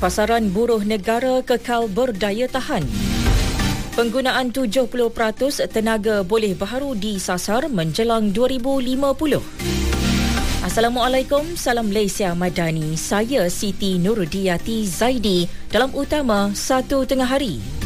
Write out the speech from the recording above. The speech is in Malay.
Pasaran buruh negara kekal berdaya tahan. Penggunaan 70% tenaga boleh baharu disasar menjelang 2050. Assalamualaikum, salam Malaysia Madani. Saya Siti Nurudiyati Zaidi dalam utama 1 tengah hari.